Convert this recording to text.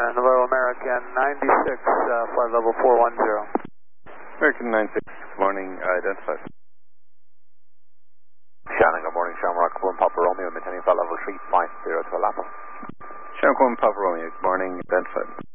Hello, American 96, flight level 410. American 96, good morning, identified. Shannon, good morning, Shamrock, Papa Romeo, maintaining flight level 350 to Lapa. Shamrock, Papa Romeo, good morning, identified.